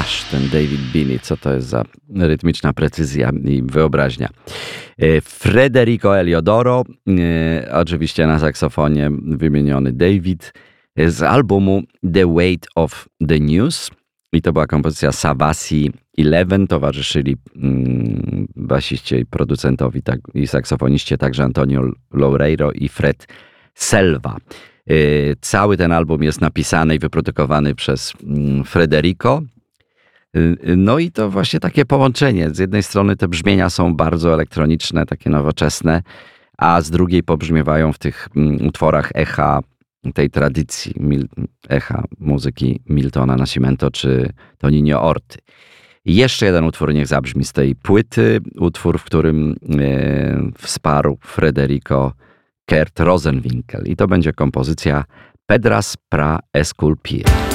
Nash, ten David Binney, co to jest za rytmiczna precyzja i wyobraźnia. Federico Eliodoro, oczywiście na saksofonie wymieniony David, z albumu The Weight of the News. I to była kompozycja Savasi 11, towarzyszyli basiście i producentowi i saksofoniście także Antonio Loureiro i Fred Selva. Cały ten album jest napisany i wyprodukowany przez Federico. No i to właśnie takie połączenie. Z jednej strony te brzmienia są bardzo elektroniczne, takie nowoczesne, a z drugiej pobrzmiewają w tych utworach echa tej tradycji, echa muzyki Miltona Nascimento czy Toninho Orty. I jeszcze jeden utwór niech zabrzmi z tej płyty, utwór, w którym wsparł Federico Kurt Rosenwinkel. I to będzie kompozycja Pedras pra Esculpir.